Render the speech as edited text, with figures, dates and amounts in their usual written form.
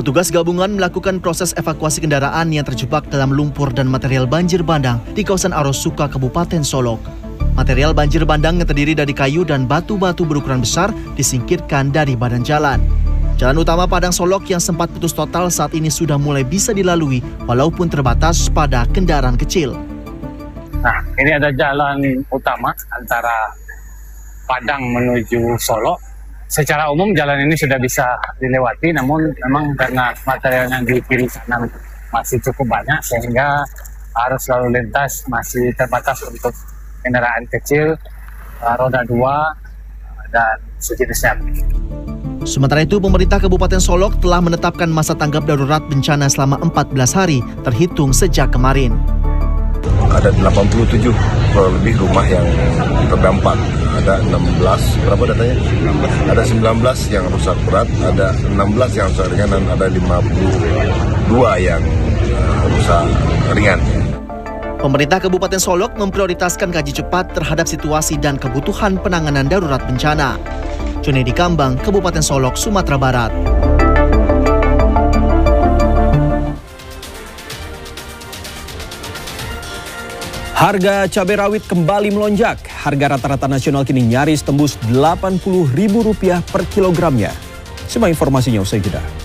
Petugas gabungan melakukan proses evakuasi kendaraan yang terjebak dalam lumpur dan material banjir bandang di kawasan Arosuka, Kabupaten Solok. Material banjir bandang yang terdiri dari kayu dan batu-batu berukuran besar disingkirkan dari badan jalan. Jalan utama Padang Solok yang sempat putus total saat ini sudah mulai bisa dilalui walaupun terbatas pada kendaraan kecil. Nah, ini ada jalan utama antara Padang menuju Solok. Secara umum jalan ini sudah bisa dilewati, namun memang karena material yang di kiri kanan masih cukup banyak sehingga arus lalu lintas masih terbatas untuk kendaraan kecil, roda 2 dan sejenisnya. Sementara itu, pemerintah Kabupaten Solok telah menetapkan masa tanggap darurat bencana selama 14 hari terhitung sejak kemarin. Ada 87 lebih rumah yang terdampak. Ada 16, berapa datanya? Ada 19 yang rusak berat, ada 16 yang rusak ringan, dan ada 52 yang rusak ringan. Pemerintah Kabupaten Solok memprioritaskan kaji cepat terhadap situasi dan kebutuhan penanganan darurat bencana. Junedi Kambang, Kabupaten Solok, Sumatera Barat. Harga cabai rawit kembali melonjak. Harga rata-rata nasional kini nyaris tembus Rp80.000 per kilogramnya. Semua informasinya usai jeda.